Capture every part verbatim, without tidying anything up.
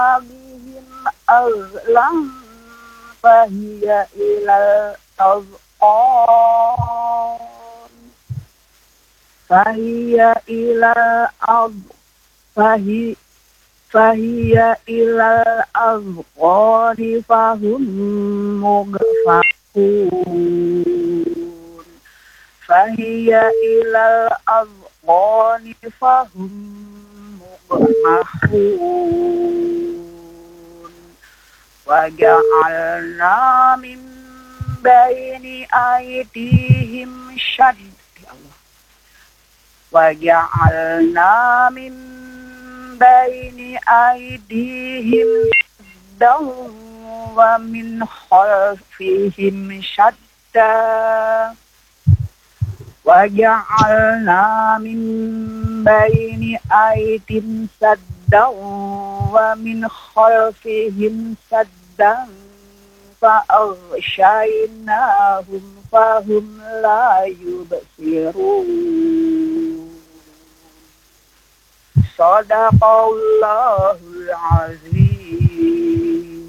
bihim azlam fahiya ilal azqan fahiya ilal az fahi fahiya ilal azqani fahum mughfaqun fahiya ilal azqani fahum mughfaqun wa ja'alna min baini aydihim shad wa ja'alna min baini aydihim shaddan wa min khalfihim shadda wa ja'alna min baini aydihim saddan wa min khalfihim saddan fa aghshaynahum fahum la yubsirun. Sadaqallahul azim.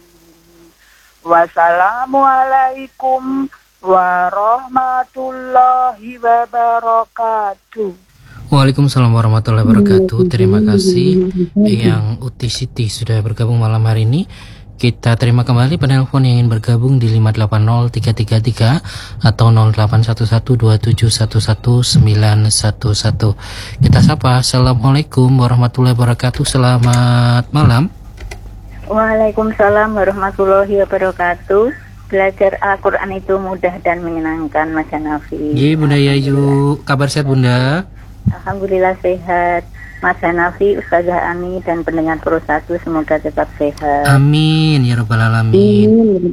Wassalamualaikum warahmatullahi wabarakatuh. Waalaikumsalam warahmatullahi wabarakatuh. Terima kasih yang Uti Siti sudah bergabung malam hari ini. Kita terima kembali penelpon yang ingin bergabung di lima delapan nol tiga tiga tiga atau nol delapan satu satu dua tujuh satu satu sembilan satu satu. Kita sapa. Assalamualaikum warahmatullahi wabarakatuh. Selamat malam. Waalaikumsalam warahmatullahi wabarakatuh. Belajar Al-Quran itu mudah dan menyenangkan, Mas Hanafi. Iya Bunda Yayu. Kabar sehat Bunda? Alhamdulillah sehat. Mas Hanafi, Ustazah Ani, dan pendengar Pro satu semoga tetap sehat. Amin ya rabbal alamin.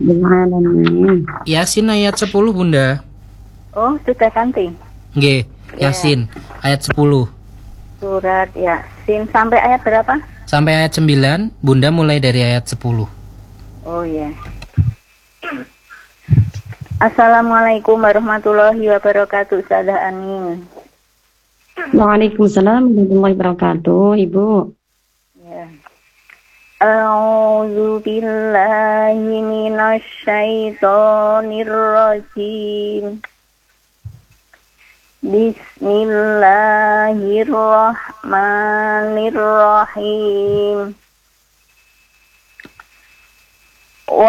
Yasin ayat sepuluh Bunda. Oh, sudah ganti. Nggih, Yasin ayat sepuluh. Surat Yasin sampai ayat berapa? Sampai ayat sembilan, Bunda mulai dari ayat sepuluh. Oh ya. Assalamualaikum warahmatullahi wabarakatuh, Ustazah Ani. Waalaikumsalam warahmatullahi wabarakatuh, Ibu. Ya. A'udzu billahi minasy syaithanir rajim. Bismillahirrahmanirrahim.